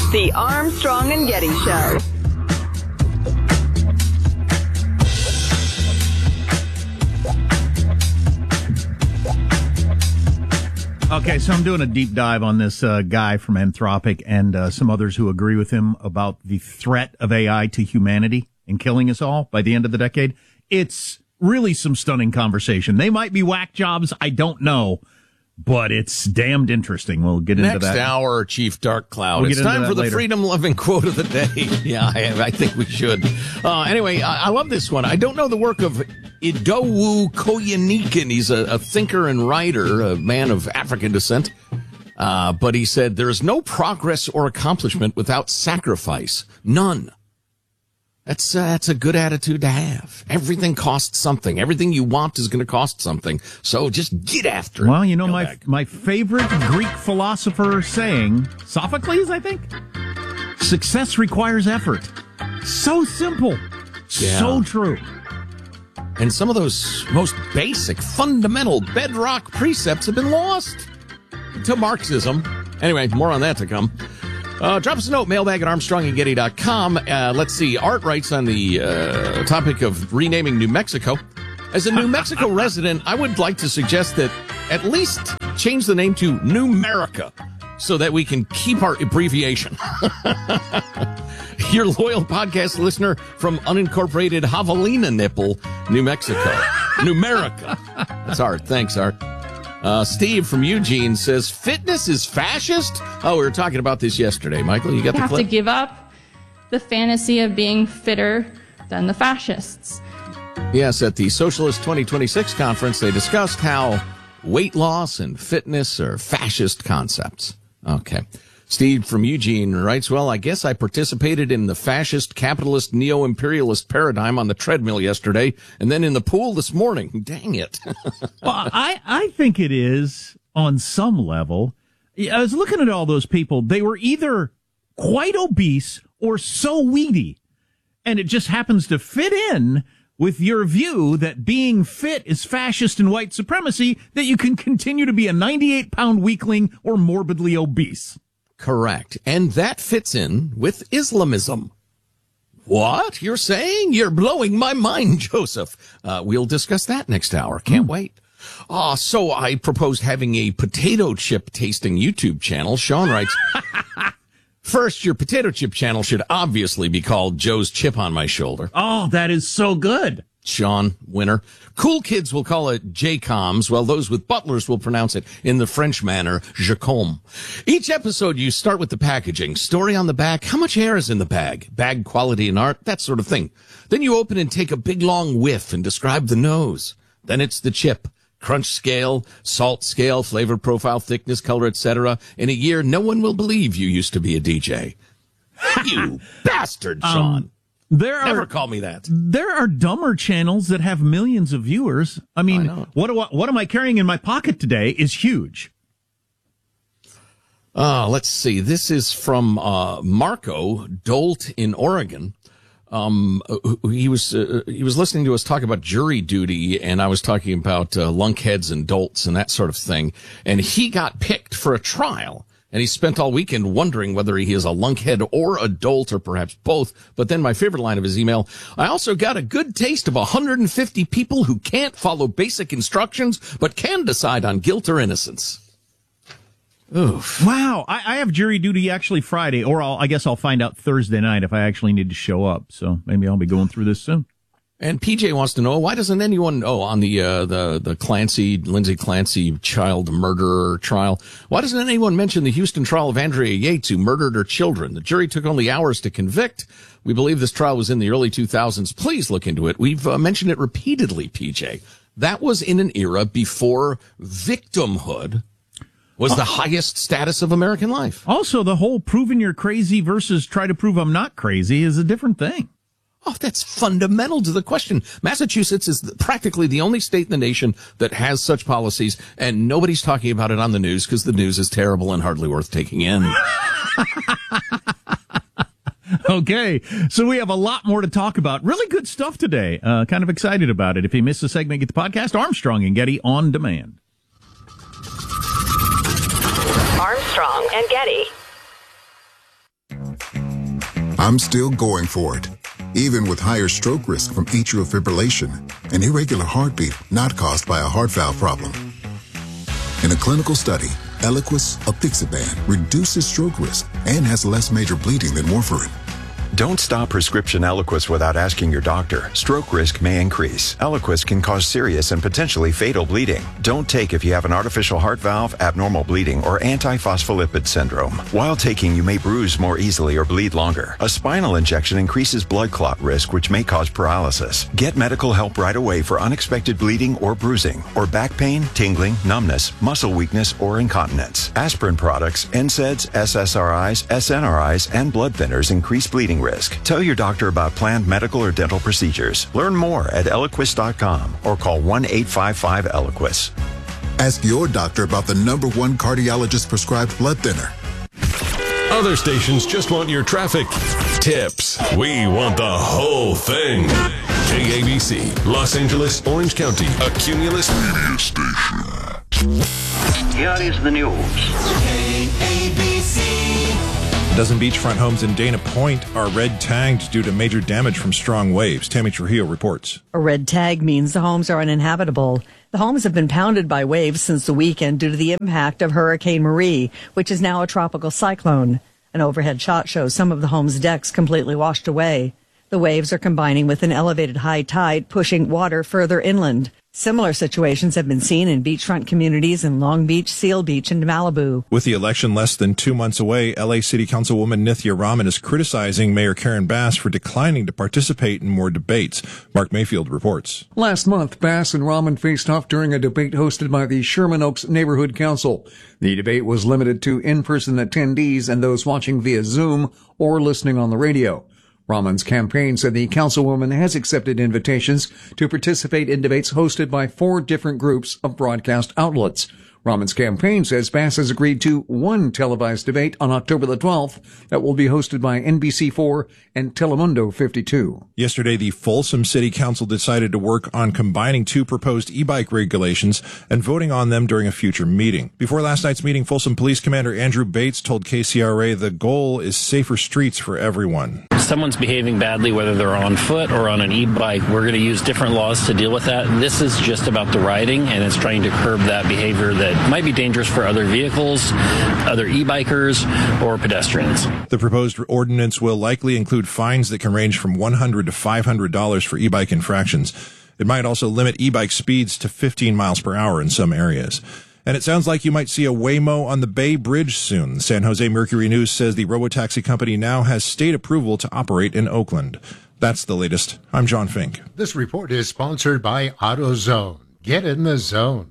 The Armstrong and Getty Show. Okay, so I'm doing a deep dive on this guy from Anthropic and some others who agree with him about the threat of AI to humanity and killing us all by the end of the decade. It's really some stunning conversation. They might be whack jobs, I don't know, but it's damned interesting. We'll get into that. Next hour, Chief Dark Cloud. It's time for the freedom-loving quote of the day. Yeah, I think we should. Anyway, I love this one. I don't know the work of Idowu Koyenikan. He's a thinker and writer, a man of African descent. But he said, there is no progress or accomplishment without sacrifice. None. That's a good attitude to have. Everything costs something. Everything you want is going to cost something. So just get after it. Well, you know, my favorite Greek philosopher saying, Sophocles, I think, success requires effort. So simple. Yeah. So true. And some of those most basic, fundamental, bedrock precepts have been lost to Marxism. Anyway, more on that to come. Drop us a note, mailbag at armstrongandgetty.com. Let's see. Art writes on the topic of renaming New Mexico. As a New Mexico resident, I would like to suggest that at least change the name to Numerica so that we can keep our abbreviation. Your loyal podcast listener from unincorporated Javelina Nipple, New Mexico. Numerica. That's Art. Thanks, Art. Steve from Eugene says, fitness is fascist? Oh, we were talking about this yesterday. Michael, you got the clip? You have to give up the fantasy of being fitter than the fascists. Yes, at the Socialist 2026 conference, they discussed how weight loss and fitness are fascist concepts. Okay. Steve from Eugene writes, well, I guess I participated in the fascist, capitalist, neo-imperialist paradigm on the treadmill yesterday and then in the pool this morning. Dang it. Well, I think it is on some level. I was looking at all those people. They were either quite obese or so weedy. And it just happens to fit in with your view that being fit is fascist and white supremacy, that you can continue to be a 98-pound weakling or morbidly obese. Correct. And that fits in with Islamism. What? You're saying? You're blowing my mind, Joseph. We'll discuss that next hour. Can't wait. So I proposed having a potato chip tasting YouTube channel. Sean writes, first, your potato chip channel should obviously be called Joe's Chip on My Shoulder. Oh, that is so good. Sean, winner. Cool kids will call it JComs, while those with butlers will pronounce it in the French manner, Jacom. Each episode, you start with the packaging. Story on the back, how much air is in the bag? Bag quality and art, that sort of thing. Then you open and take a big long whiff and describe the nose. Then it's the chip. Crunch scale, salt scale, flavor profile, thickness, color, etc. In a year, no one will believe you used to be a DJ. You bastard, Sean. Never call me that. There are dumber channels that have millions of viewers. I mean, what am I carrying in my pocket today is huge. Let's see. This is from Marco Dolt in Oregon. He was listening to us talk about jury duty, and I was talking about lunkheads and dolts and that sort of thing. And he got picked for a trial. And he spent all weekend wondering whether he is a lunkhead or a dolt or perhaps both. But then my favorite line of his email, I also got a good taste of 150 people who can't follow basic instructions but can decide on guilt or innocence. Oof. Wow. I have jury duty actually Friday, or I guess I'll find out Thursday night if I actually need to show up. So maybe I'll be going through this soon. And PJ wants to know, why doesn't anyone, on the Lindsay Clancy child murderer trial, why doesn't anyone mention the Houston trial of Andrea Yates, who murdered her children? The jury took only hours to convict. We believe this trial was in the early 2000s. Please look into it. We've mentioned it repeatedly, PJ. That was in an era before victimhood was the highest status of American life. Also, the whole proving you're crazy versus try to prove I'm not crazy is a different thing. Oh, that's fundamental to the question. Massachusetts is practically the only state in the nation that has such policies, and nobody's talking about it on the news because the news is terrible and hardly worth taking in. Okay, so we have a lot more to talk about. Really good stuff today. Kind of excited about it. If you missed the segment, get the podcast, Armstrong and Getty on demand. Armstrong and Getty. I'm still going for it, even with higher stroke risk from atrial fibrillation, an irregular heartbeat not caused by a heart valve problem. In a clinical study, Eliquis, apixaban, reduces stroke risk and has less major bleeding than warfarin. Don't stop prescription Eliquis without asking your doctor. Stroke risk may increase. Eliquis can cause serious and potentially fatal bleeding. Don't take if you have an artificial heart valve, abnormal bleeding, or antiphospholipid syndrome. While taking, you may bruise more easily or bleed longer. A spinal injection increases blood clot risk, which may cause paralysis. Get medical help right away for unexpected bleeding or bruising, or back pain, tingling, numbness, muscle weakness, or incontinence. Aspirin products, NSAIDs, SSRIs, SNRIs, and blood thinners increase bleeding risk. Tell your doctor about planned medical or dental procedures. Learn more at Eliquis.com or call 1-855-ELIQUIS. Ask your doctor about the #1 cardiologist prescribed blood thinner. Other stations just want your traffic tips. We want the whole thing. KABC, Los Angeles, Orange County, a Cumulus media station. Here is the news. KABC. A dozen beachfront homes in Dana Point are red tagged due to major damage from strong waves. Tammy Trujillo reports. A red tag means the homes are uninhabitable. The homes have been pounded by waves since the weekend due to the impact of Hurricane Marie, which is now a tropical cyclone. An overhead shot shows some of the homes' decks completely washed away. The waves are combining with an elevated high tide, pushing water further inland. Similar situations have been seen in beachfront communities in Long Beach, Seal Beach, and Malibu. With the election less than 2 months away, LA City Councilwoman Nithya Raman is criticizing Mayor Karen Bass for declining to participate in more debates. Mark Mayfield reports. Last month, Bass and Raman faced off during a debate hosted by the Sherman Oaks Neighborhood Council. The debate was limited to in-person attendees and those watching via Zoom or listening on the radio. Raman's campaign said the councilwoman has accepted invitations to participate in debates hosted by 4 different groups of broadcast outlets. Raman's campaign says Bass has agreed to one televised debate on October the 12th that will be hosted by NBC4 and Telemundo 52. Yesterday, the Folsom City Council decided to work on combining 2 proposed e-bike regulations and voting on them during a future meeting. Before last night's meeting, Folsom Police Commander Andrew Bates told KCRA the goal is safer streets for everyone. If someone's behaving badly, whether they're on foot or on an e-bike, we're going to use different laws to deal with that. This is just about the riding, and it's trying to curb that behavior that might be dangerous for other vehicles, other e-bikers, or pedestrians. The proposed ordinance will likely include fines that can range from $100 to $500 for e-bike infractions. It might also limit e-bike speeds to 15 miles per hour in some areas. And it sounds like you might see a Waymo on the Bay Bridge soon. The San Jose Mercury News says the robotaxi company now has state approval to operate in Oakland. That's the latest. I'm John Fink. This report is sponsored by AutoZone. Get in the zone.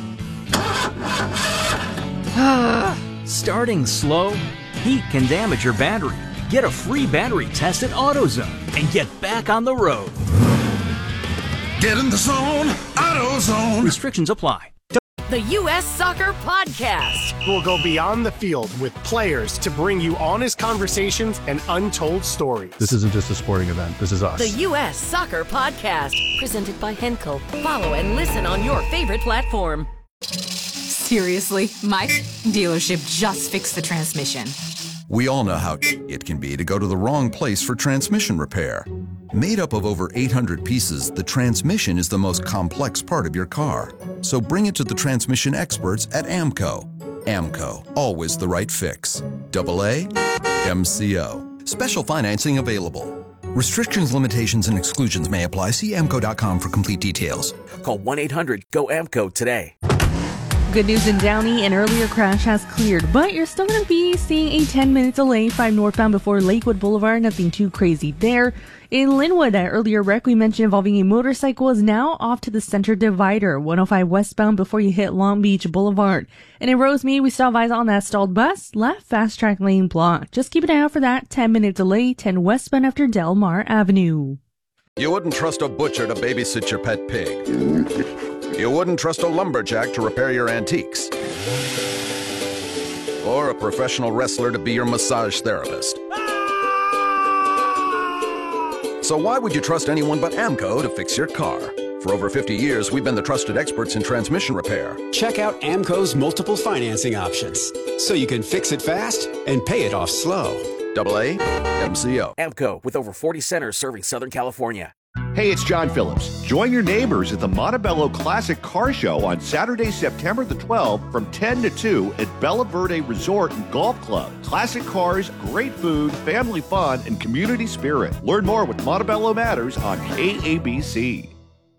Starting slow? Heat can damage your battery. Get a free battery test at AutoZone and get back on the road. Get in the zone, AutoZone. Restrictions apply. The U.S. Soccer Podcast. We'll go beyond the field with players to bring you honest conversations and untold stories. This isn't just a sporting event. This is us. The U.S. Soccer Podcast. Presented by Henkel. Follow and listen on your favorite platform. Seriously, my dealership just fixed the transmission. We all know how it can be to go to the wrong place for transmission repair. Made up of over 800 pieces, the transmission is the most complex part of your car. So bring it to the transmission experts at AMCO. AMCO, always the right fix. AA MCO. Special financing available. Restrictions, limitations, and exclusions may apply. See AMCO.com for complete details. Call 1-800-GO-AMCO today. Good news in Downey, an earlier crash has cleared, but you're still going to be seeing a 10-minute delay 5 northbound before Lakewood Boulevard. Nothing too crazy there. In Linwood, that earlier wreck we mentioned involving a motorcycle is now off to the center divider, 105 westbound before you hit Long Beach Boulevard. And in Rosemead, we still have eyes on that stalled bus, left fast track lane blocked. Just keep an eye out for that 10-minute delay, 10 westbound after Del Mar Avenue. You wouldn't trust a butcher to babysit your pet pig. You wouldn't trust a lumberjack to repair your antiques. Or a professional wrestler to be your massage therapist. So why would you trust anyone but AMCO to fix your car? For over 50 years, we've been the trusted experts in transmission repair. Check out AMCO's multiple financing options, so you can fix it fast and pay it off slow. AAMCO. AMCO, with over 40 centers serving Southern California. Hey, it's John Phillips. Join your neighbors at the Montebello Classic Car Show on Saturday, September the 12th from 10 to 2 at Bella Verde Resort and Golf Club. Classic cars, great food, family fun, and community spirit. Learn more with Montebello Matters on KABC.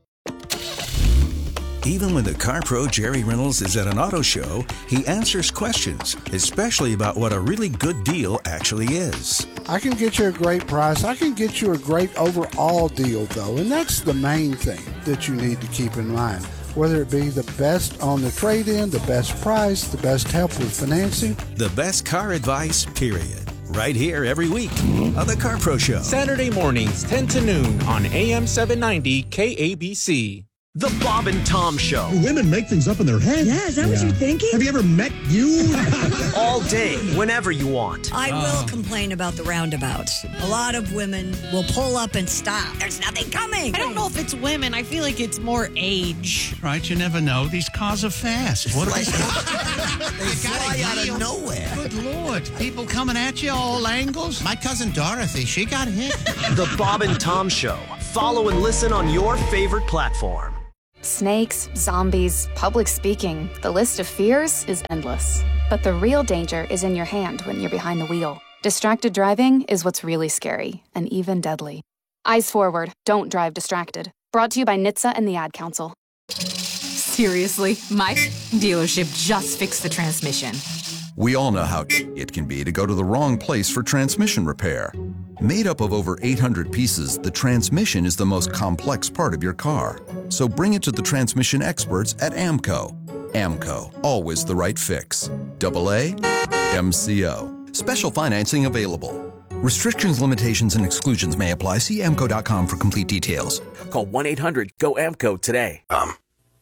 Even when the car pro Jerry Reynolds is at an auto show, he answers questions, especially about what a really good deal actually is. I can get you a great price. I can get you a great overall deal, though, and that's the main thing that you need to keep in mind. Whether it be the best on the trade-in, the best price, the best help with financing. The best car advice, period. Right here every week on the Car Pro Show. Saturday mornings, 10 to noon on AM 790 KABC. The Bob and Tom Show. Do women make things up in their head? Yeah, is that what you're thinking? Have you ever met you? All day, whenever you want. I will complain about the roundabouts. A lot of women will pull up and stop. There's nothing coming. I don't know if it's women. I feel like it's more age. Right, you never know. These cars are fast. What are they? They fly out of nowhere. Good Lord. People coming at you all angles. My cousin Dorothy, she got hit. The Bob and Tom Show. Follow and listen on your favorite platform. Snakes, zombies, public speaking. The list of fears is endless. But the real danger is in your hand when you're behind the wheel. Distracted driving is what's really scary and even deadly. Eyes forward. Don't drive distracted. Brought to you by NHTSA and the Ad Council. Seriously, my dealership just fixed the transmission. We all know how it can be to go to the wrong place for transmission repair. Made up of over 800 pieces, the transmission is the most complex part of your car. So bring it to the transmission experts at AMCO. AMCO, always the right fix. AAMCO. Special financing available. Restrictions, limitations, and exclusions may apply. See AMCO.com for complete details. Call 1-800-GO-AMCO today.